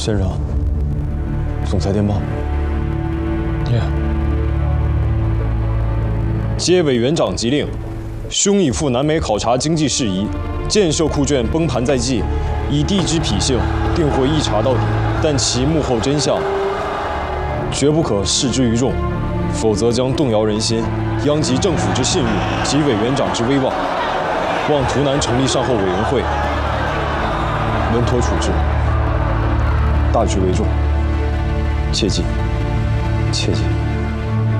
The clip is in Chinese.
先生，总裁电报。接委员长急令，兄已赴南美考察经济事宜，建设库卷崩盘在即，以地之痞性，定会一查到底。但其幕后真相，绝不可示之于众，否则将动摇人心，殃及政府之信誉及委员长之威望。望图南成立善后委员会，稳妥处置，大局为重。切记，切记。